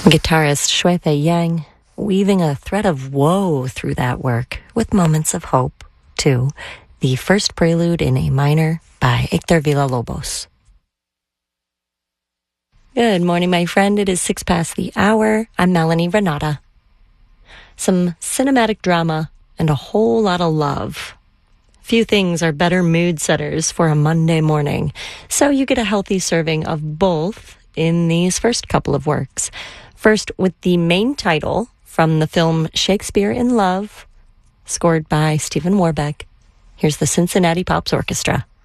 Guitarist Shui-Fei Yang weaving a thread of woe through that work with moments of hope, too. The first prelude in A minor by Hector Villa-Lobos. Good morning, my friend. It is 6 past the hour. I'm Melanie Renata. Some cinematic drama and a whole lot of love. Few things are better mood setters for a Monday morning, so you get a healthy serving of both in these first couple of works. First, with the main title from the film Shakespeare in Love, scored by Stephen Warbeck. Here's the Cincinnati Pops Orchestra.